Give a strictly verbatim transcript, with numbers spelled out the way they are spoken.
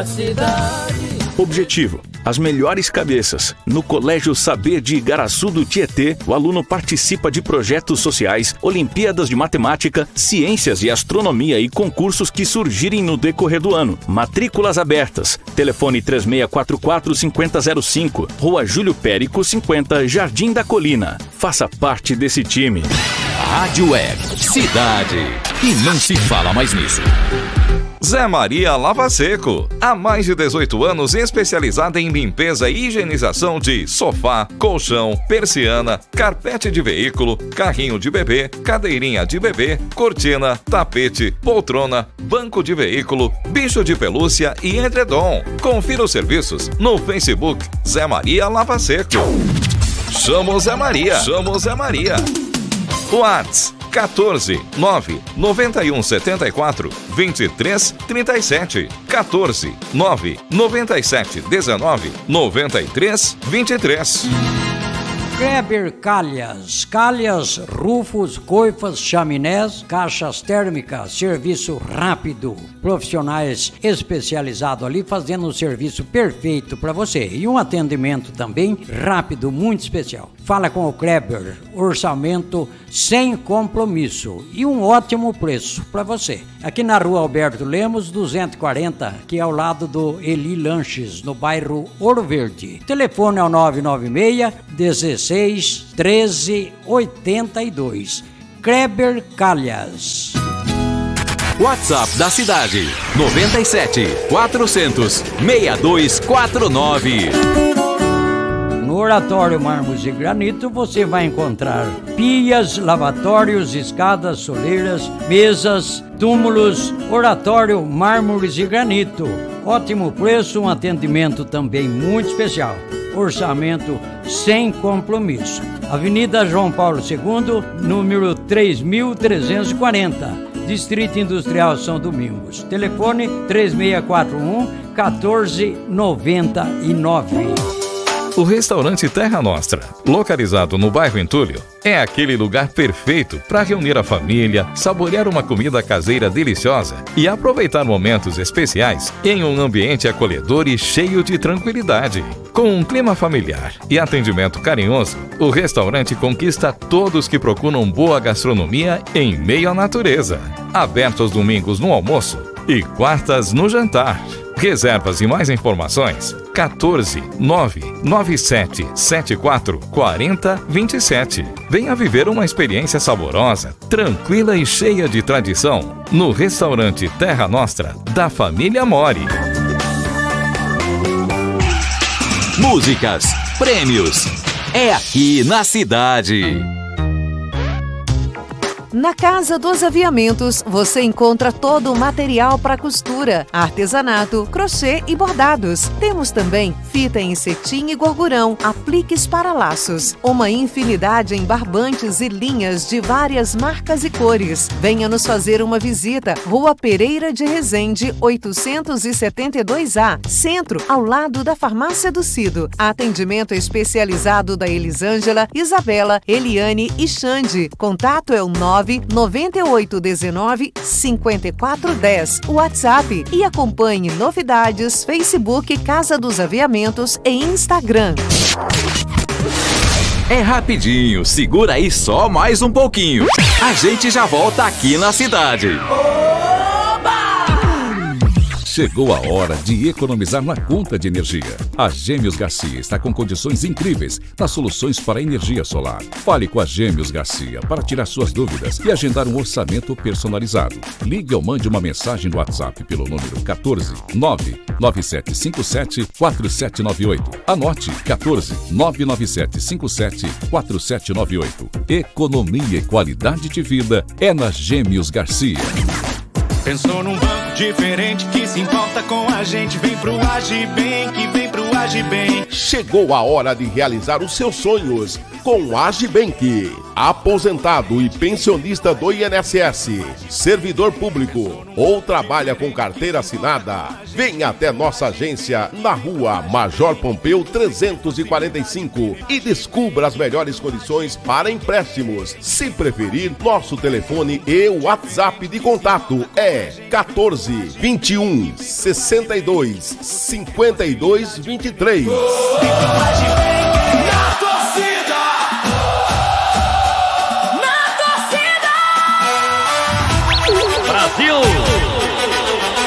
na cidade. Objetivo: as melhores cabeças. No Colégio Saber de Igaraçu do Tietê, o aluno participa de projetos sociais, Olimpíadas de Matemática, Ciências e Astronomia e concursos que surgirem no decorrer do ano. Matrículas abertas. Telefone três seis quatro quatro, cinco zero zero cinco, Rua Júlio Périco cinquenta, Jardim da Colina. Faça parte desse time. Rádio Web Cidade. E não se fala mais nisso. Zé Maria Lava Seco. Há mais de dezoito anos especializada em limpeza e higienização de sofá, colchão, persiana, carpete de veículo, carrinho de bebê, cadeirinha de bebê, cortina, tapete, poltrona, banco de veículo, bicho de pelúcia e edredom. Confira os serviços no Facebook Zé Maria Lava Seco. Chama o Zé Maria. Chama o Zé Maria. WhatsApp quatorze, nove, noventa e um, setenta e quatro, vinte e três, trinta e sete. quatorze, nove, noventa e sete, dezenove, noventa e três, vinte e três. Kleber Calhas, calhas, rufos, coifas, chaminés, caixas térmicas, serviço rápido, profissionais especializados ali fazendo um serviço perfeito para você e um atendimento também rápido, muito especial. Fala com o Kleber, orçamento sem compromisso e um ótimo preço para você. Aqui na Rua Alberto Lemos, duzentos e quarenta, que é ao lado do Eli Lanches, no bairro Ouro Verde. Telefone é o nove nove seis, dezesseis, treze, oitenta e dois. Kleber Calhas. WhatsApp da cidade noventa e sete, quatrocentos, sessenta e dois quarenta e nove. No Oratório Mármores e Granito você vai encontrar pias, lavatórios, escadas, soleiras, mesas, túmulos. Oratório Mármores e Granito. Ótimo preço, um atendimento também muito especial. Orçamento sem compromisso. Avenida João Paulo segundo, número três mil trezentos e quarenta, Distrito Industrial São Domingos. Telefone três seis quatro um, um quatro nove nove. O restaurante Terra Nostra, localizado no bairro Entulho, é aquele lugar perfeito para reunir a família, saborear uma comida caseira deliciosa e aproveitar momentos especiais em um ambiente acolhedor e cheio de tranquilidade. Com um clima familiar e atendimento carinhoso, o restaurante conquista todos que procuram boa gastronomia em meio à natureza. Aberto aos domingos no almoço e quartas no jantar. Reservas e mais informações quatorze, nove, nove sete, sete quatro, quatro zero, dois sete. Venha viver uma experiência saborosa, tranquila e cheia de tradição no restaurante Terra Nostra da família Mori. Músicas, prêmios, é aqui na cidade. Na Casa dos Aviamentos, você encontra todo o material para costura, artesanato, crochê e bordados. Temos também fita em cetim e gorgurão, apliques para laços, uma infinidade em barbantes e linhas de várias marcas e cores. Venha nos fazer uma visita, Rua Pereira de Resende, oitocentos e setenta e dois A, Centro, ao lado da Farmácia do Cido. Atendimento especializado da Elisângela, Isabela, Eliane e Xande. Contato é o nove nove oito um nove, cinco quatro um zero, WhatsApp, e acompanhe novidades, Facebook Casa dos Aviamentos e Instagram. É rapidinho, segura aí só mais um pouquinho. A gente já volta aqui na cidade. Chegou a hora de economizar na conta de energia. A Gêmeos Garcia está com condições incríveis nas soluções para energia solar. Fale com a Gêmeos Garcia para tirar suas dúvidas e agendar um orçamento personalizado. Ligue ou mande uma mensagem no WhatsApp pelo número quatorze, nove, nove sete cinco sete, quatro sete nove oito. Anote quatorze, nove nove sete cinco sete, quatro sete nove oito. Economia e qualidade de vida é na Gêmeos Garcia. Pensou num banco diferente que se importa com a gente? Vem pro Agibank, vem pro Agibank. Chegou a hora de realizar os seus sonhos com a Agibank. Aposentado e pensionista do I N S S, servidor público ou trabalha com carteira assinada, venha até nossa agência na rua Major Pompeu trezentos e quarenta e cinco e descubra as melhores condições para empréstimos. Se preferir, nosso telefone e o WhatsApp de contato é quatorze, vinte e um, sessenta e dois, cinquenta e dois, vinte e três. Na torcida! Na torcida! Brasil!